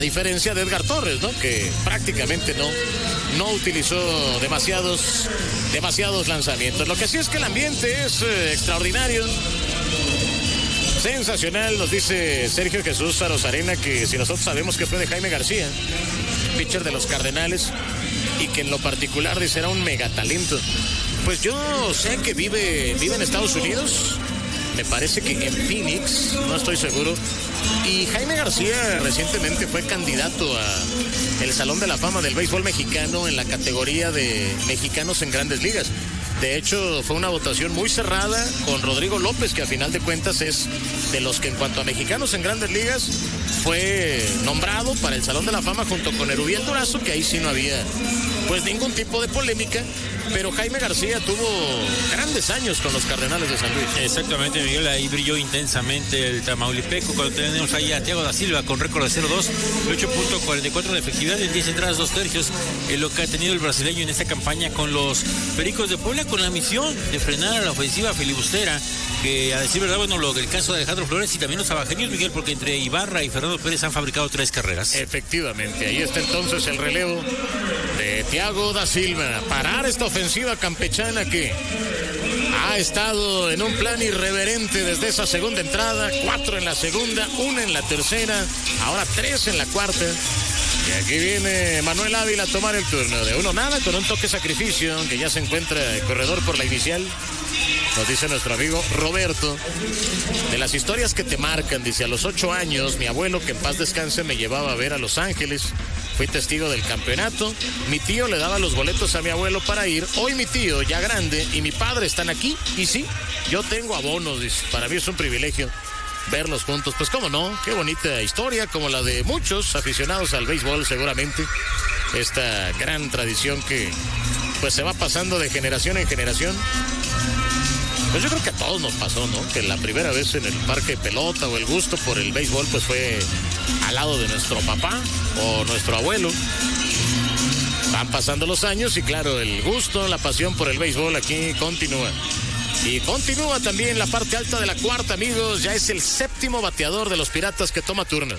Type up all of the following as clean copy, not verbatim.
A diferencia de Edgar Torres, ¿no? Que prácticamente no utilizó demasiados lanzamientos. Lo que sí es que el ambiente es extraordinario. Sensacional, nos dice Sergio Jesús Arozarena, que si nosotros sabemos que fue de Jaime García, pitcher de los Cardenales, y que en lo particular dice era un megatalento. Pues yo sé que vive en Estados Unidos, me parece que en Phoenix, no estoy seguro. Y Jaime García recientemente fue candidato a el Salón de la Fama del Béisbol Mexicano en la categoría de mexicanos en Grandes Ligas. De hecho, fue una votación muy cerrada con Rodrigo López, que a final de cuentas es de los que en cuanto a mexicanos en Grandes Ligas fue nombrado para el Salón de la Fama junto con Erubiel Durazo, que ahí sí no había pues ningún tipo de polémica. Pero Jaime García tuvo grandes años con los Cardenales de San Luis. Exactamente, Miguel, ahí brilló intensamente el tamaulipeco. Cuando tenemos ahí a Thiago da Silva con récord de 0-2, 8.44 de efectividad en 10 entradas, 2 tercios, lo que ha tenido el brasileño en esta campaña con los Pericos de Puebla, con la misión de frenar a la ofensiva filibustera, que a decir verdad, bueno, el caso de Alejandro Flores y también los abajeños, Miguel, porque entre Ibarra y Fernando Pérez han fabricado 3 carreras. Efectivamente, ahí está entonces el relevo de Thiago da Silva. Parar esta ofensiva campechana que ha estado en un plan irreverente desde esa segunda entrada, 4 en la segunda, 1 en la tercera, ahora 3 en la cuarta. Y aquí viene Manuel Ávila a tomar el turno de 1-0 con un toque sacrificio, que ya se encuentra el corredor por la inicial. Nos dice nuestro amigo Roberto, de las historias que te marcan, dice, a los 8 años, mi abuelo, que en paz descanse, me llevaba a ver a Los Ángeles. Fui testigo del campeonato. Mi tío le daba los boletos a mi abuelo para ir. Hoy mi tío, ya grande, y mi padre están aquí. Y sí, yo tengo abonos, dice. Para mí es un privilegio verlos juntos. Pues cómo no, qué bonita historia, como la de muchos aficionados al béisbol, seguramente. Esta gran tradición que pues se va pasando de generación en generación. Pues yo creo que a todos nos pasó, ¿no? Que la primera vez en el parque de pelota o el gusto por el béisbol pues fue al lado de nuestro papá o nuestro abuelo. Van pasando los años y claro, el gusto, la pasión por el béisbol aquí continúa. Y continúa también la parte alta de la cuarta, amigos. Ya es el 7º bateador de los Piratas que toma turno.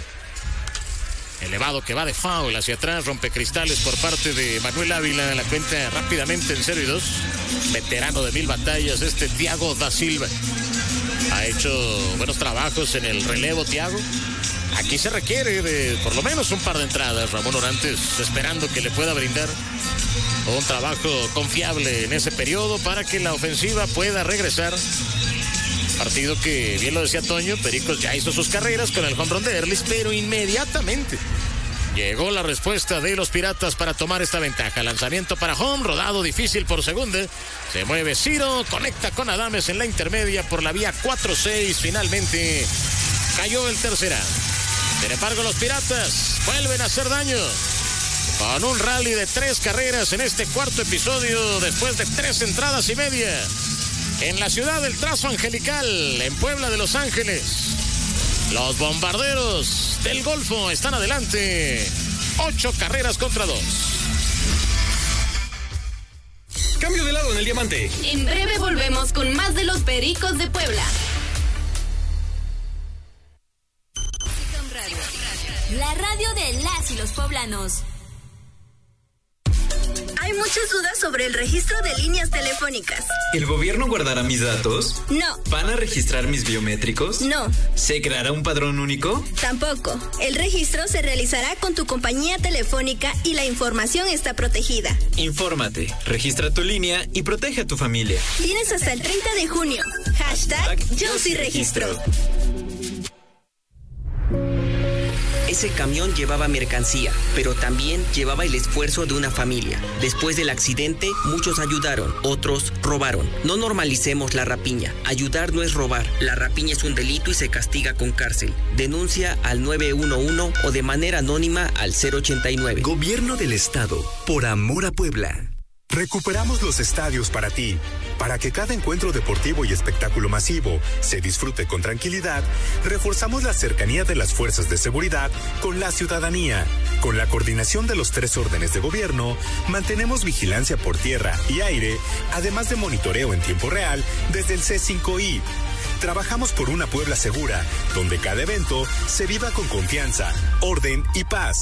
Elevado que va de foul hacia atrás, rompecristales por parte de Manuel Ávila. La cuenta rápidamente en 0-2. Veterano de 1000 batallas, Thiago da Silva. Ha hecho buenos trabajos en el relevo, Thiago. Aquí se requiere de por lo menos un par de entradas. Ramón Orantes esperando que le pueda brindar un trabajo confiable en ese periodo para que la ofensiva pueda regresar. Partido que, bien lo decía Toño, Pericos ya hizo sus carreras con el home run de Erlis, pero inmediatamente llegó la respuesta de los Piratas para tomar esta ventaja. Lanzamiento para home, rodado difícil por segunda. Se mueve Ciro, conecta con Adames en la intermedia por la vía 4-6. Finalmente cayó el tercera. Sin embargo, los Piratas vuelven a hacer daño con un rally de 3 carreras en este cuarto episodio después de 3 entradas y media. En la ciudad del Trazo Angelical, en Puebla de Los Ángeles, los Bombarderos del Golfo están adelante, 8 carreras contra 2. Cambio de lado en el diamante. En breve volvemos con más de los Pericos de Puebla. La radio de las y los poblanos. Hay muchas dudas sobre el registro de líneas telefónicas. ¿El gobierno guardará mis datos? No. ¿Van a registrar mis biométricos? No. ¿Se creará un padrón único? Tampoco. El registro se realizará con tu compañía telefónica y la información está protegida. Infórmate, registra tu línea y protege a tu familia. Tienes hasta el 30 de junio. Hashtag Yo sí registro. Ese camión llevaba mercancía, pero también llevaba el esfuerzo de una familia. Después del accidente, muchos ayudaron, otros robaron. No normalicemos la rapiña. Ayudar no es robar. La rapiña es un delito y se castiga con cárcel. Denuncia al 911 o de manera anónima al 089. Gobierno del Estado, por amor a Puebla. Recuperamos los estadios para ti. Para que cada encuentro deportivo y espectáculo masivo se disfrute con tranquilidad, reforzamos la cercanía de las fuerzas de seguridad con la ciudadanía. Con la coordinación de los 3 órdenes de gobierno, mantenemos vigilancia por tierra y aire, además de monitoreo en tiempo real desde el C5I. trabajamos por una Puebla segura, donde cada evento se viva con confianza, orden y paz.